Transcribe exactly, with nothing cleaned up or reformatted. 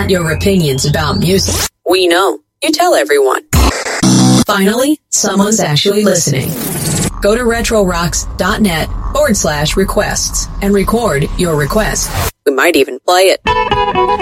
want your opinions about music. We know. You tell everyone. Finally, someone's actually listening. Go to retrorocks.net forward slash requests and record your request. We might even play it.